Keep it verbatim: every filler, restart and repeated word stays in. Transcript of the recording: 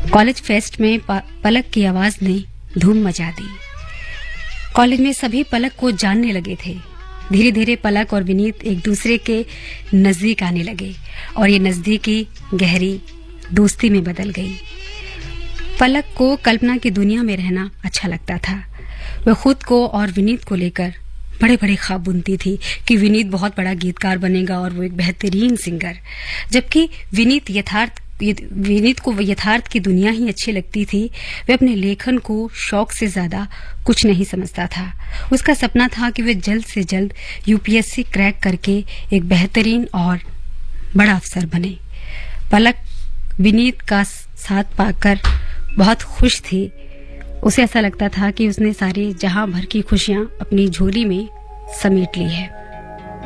College fest में पलक की आवाज ने धूम मचा दी। कॉलेज में सभी पलक को जानने लगे थे। धीरे धीरे पलक और विनीत एक दूसरे के नजदीक आने लगे और ये नजदीकी गहरी दोस्ती में बदल गई। पलक को कल्पना की दुनिया में रहना अच्छा लगता था। वह खुद को और विनीत को लेकर बड़े बड़े ख्वाब बुनती थी कि विनीत बहुत बड़ा गीतकार बनेगा और वो एक बेहतरीन सिंगर, जबकि विनीत यथार्थ विनीत को यथार्थ की दुनिया ही अच्छी लगती थी। वह अपने लेखन को शौक से ज्यादा कुछ नहीं समझता था। उसका सपना था कि वह जल्द से जल्द यूपीएससी क्रैक करके एक बेहतरीन और बड़ा अफसर बने। पलक विनीत का साथ पाकर बहुत खुश थी। उसे ऐसा लगता था कि उसने सारी जहां भर की खुशियां अपनी झोली में समेट ली है।